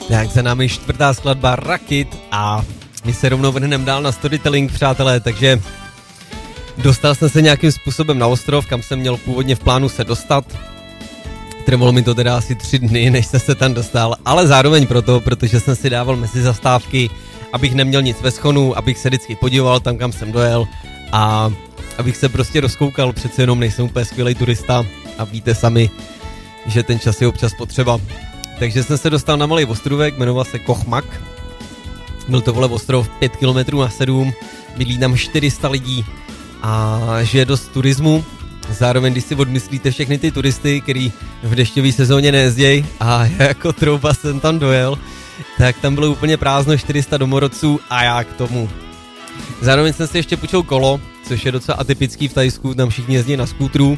Tak za námi 4. skladba Rakit a my se rovnou vrhneme dál na storytelling, přátelé, takže dostal jsem se nějakým způsobem na ostrov, kam jsem měl původně v plánu se dostat. Trvalo mi to teda asi 3 dny, než jsem se tam dostal, ale zároveň proto, protože jsem si dával mezi zastávky, abych neměl nic ve schonu, abych se vždycky podíval tam, kam jsem dojel a abych se prostě rozkoukal, přece jenom nejsem úplně skvělej turista a víte sami, že ten čas je občas potřeba. Takže jsem se dostal na malý ostrovek, jmenoval se Kochmak. Byl to ostrov 5 km na 7, bydlí tam 400 lidí a žije dost turismu. Zároveň, když si odmyslíte všechny ty turisty, který v dešťové sezóně nejezdějí a jako trouba jsem tam dojel, tak tam bylo úplně prázdno, 400 domorodců a já k tomu. Zároveň jsem si ještě půjčil kolo, což je docela atypický v Thajsku, tam všichni jezdí na skútru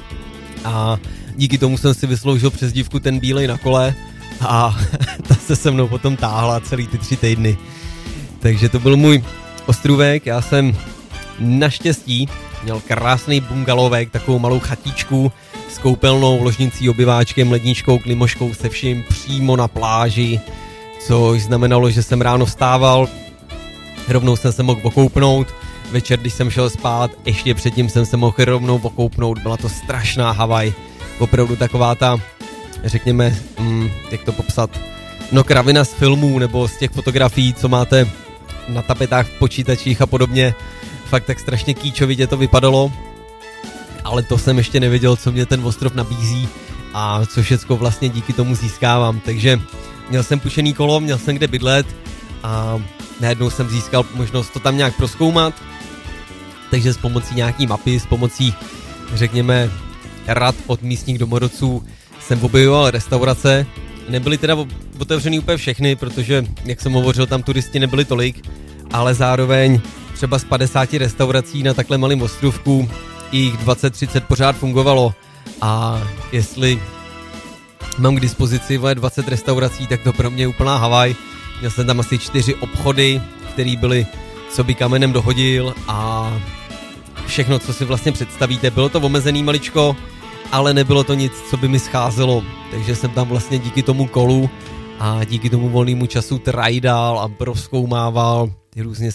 a díky tomu jsem si vysloužil přezdívku ten bílej na kole a ta se mnou potom táhla celý ty 3 týdny. Takže to byl můj ostrůvek, já jsem naštěstí měl krásný bungalovek, takovou malou chatičku s koupelnou, ložnicí, obyváčkem, ledničkou, klimoškou, se vším přímo na pláži, což znamenalo, že jsem ráno vstával, rovnou jsem se mohl okoupnout, večer, když jsem šel spát, ještě předtím jsem se mohl rovnou okoupnout, byla to strašná Havaj, opravdu taková ta, řekněme, jak to popsat, no kravina z filmů nebo z těch fotografií, co máte na tapetách v počítačích a podobně, fakt tak strašně kýčovitě to vypadalo, ale to jsem ještě nevěděl, co mě ten ostrov nabízí a co všecko vlastně díky tomu získávám, takže měl jsem pušený kolo, měl jsem kde bydlet a najednou jsem získal možnost to tam nějak prozkoumat, takže s pomocí nějaký mapy, s pomocí, řekněme, rad od místních domorodců jsem objevoval restaurace. Nebyly teda otevřený úplně všechny, protože, jak jsem hovořil, tam turisti nebyli tolik, ale zároveň třeba z 50 restaurací na takhle malém ostrovku jich 20-30 pořád fungovalo a jestli mám k dispozici 20 restaurací, tak to pro mě je úplná Havaj. Měl jsem tam asi 4 obchody, které byly, co by kamenem dohodil a všechno, co si vlastně představíte. Bylo to omezený maličko, ale nebylo to nic, co by mi scházelo, takže jsem tam vlastně díky tomu kolu a díky tomu volnému času trajdal a prozkoumával ty různě